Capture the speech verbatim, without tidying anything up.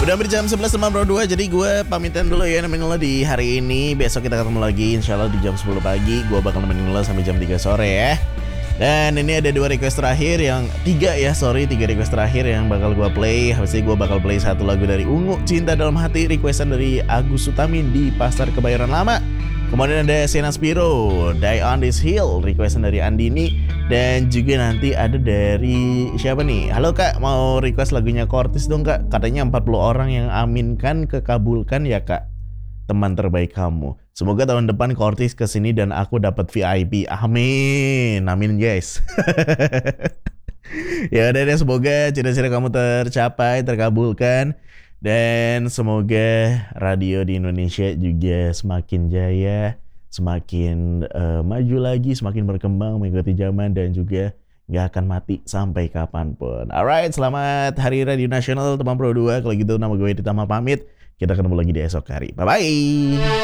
Udah hampir jam sebelas lima puluh dua, jadi gue pamitan dulu ya nemenin lo di hari ini. Besok kita ketemu lagi insya Allah di jam sepuluh pagi. Gue bakal nemenin lo sampai jam tiga sore ya. Dan ini ada dua request terakhir yang tiga ya, sorry tiga request terakhir yang bakal gue play. Habis ini gue bakal play satu lagu dari Ungu, Cinta Dalam Hati, requestan dari Agus Sutamin di Pasar Kebayoran Lama. Kemudian ada Sena Spiro, Die on This Hill, requestan dari Andini. Dan juga nanti ada dari siapa nih? Halo kak, mau request lagunya Kortis dong kak. Katanya empat puluh orang yang aminkan kekabulkan ya kak, teman terbaik kamu. Semoga tahun depan Kortis kesini dan aku dapat V I P. Amin, amin guys. Ya udah deh, semoga cita-cita kamu tercapai, terkabulkan. Dan semoga radio di Indonesia juga semakin jaya, semakin uh, maju lagi, semakin berkembang mengikuti zaman dan juga gak akan mati sampai kapanpun. Alright, selamat Hari Radio Nasional teman Pro dua. Kalau gitu nama gue Ditama pamit. Kita ketemu lagi di esok hari. Bye-bye.